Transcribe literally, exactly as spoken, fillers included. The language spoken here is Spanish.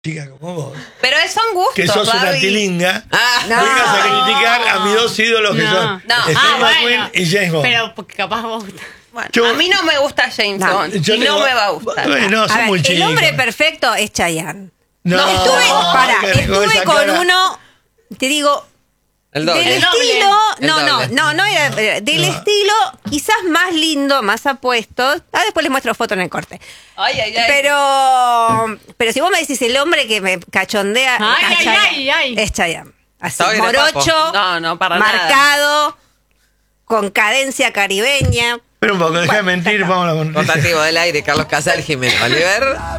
chica como vos, Pero son gustos, que sos una Barbie. tilinga, Ah, No. vengas a criticar a mis dos ídolos que No. son No. Steve Ah, McQueen bueno. y James Bond. Pero porque capaz vos. Bueno, Yo- a mí no me gusta James No. Bond. Yo y digo, no me va a gustar. Bueno, A son ver, muy el chicos. hombre perfecto es Chayanne. No, Estuve, para, que con estuve esa con cara. uno, te digo, el del doble. El doble. estilo, El no, no, doble. no, no era, eh, del No. estilo quizás más lindo, más apuesto. Ah, después les muestro foto en el corte. Ay, ay, ay. Pero, pero si vos me decís el hombre que me cachondea, Ay, a ay, Chayanne, ay, ay. es Chayanne. Así, Está bien, el morocho, papo. No, no, para nada. marcado, con cadencia caribeña. Pero un poco, deja de mentir, vámonos con Rotativo del aire, Carlos Casal, Jiménez Oliver.